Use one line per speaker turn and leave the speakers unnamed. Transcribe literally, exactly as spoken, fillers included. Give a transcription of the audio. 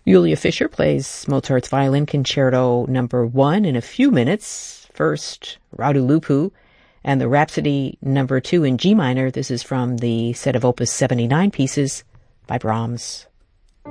Julia Fischer plays Mozart's Violin Concerto number one in a few minutes. First, Radu Lupu and the Rhapsody number two in G minor. This is from the set of Opus seventy-nine pieces by Brahms.